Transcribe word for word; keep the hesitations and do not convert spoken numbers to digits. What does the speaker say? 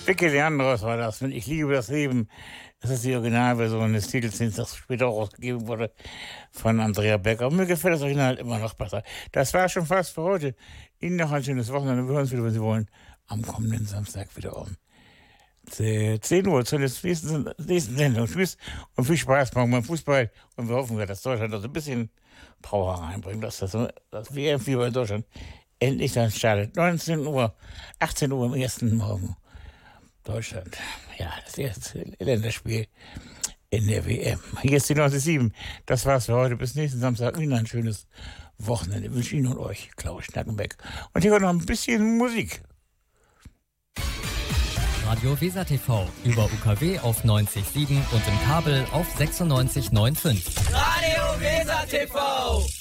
Dicke Leandros war das. Und ich liebe das Leben. Das ist die Originalversion des Titels, den es später auch rausgegeben wurde von Andrea Becker. Und mir gefällt das Original immer noch besser. Das war schon fast für heute. Ihnen noch ein schönes Wochenende. Wir hören uns wieder, wenn Sie wollen, am kommenden Samstag wieder um zehn Uhr zur nächsten, nächsten Sendung. Tschüss und viel Spaß morgen beim Fußball. Und wir hoffen, dass Deutschland also ein bisschen Power reinbringt, dass das, das W M-Fieber in Deutschland endlich dann startet. neunzehn Uhr, achtzehn Uhr am ersten Morgen. Deutschland. Ja, das erste Länderspiel in der W M. Hier ist die neunzig Komma sieben. Das war's für heute. Bis nächsten Samstag. Ihnen ein schönes Wochenende. Ich wünsche Ihnen und euch, Klaus Schnackenbeck. Und hier kommt noch ein bisschen Musik. Radio Weser T V über U K W auf neunzig Komma sieben und im Kabel auf sechsundneunzig Komma fünfundneunzig. Radio Weser T V.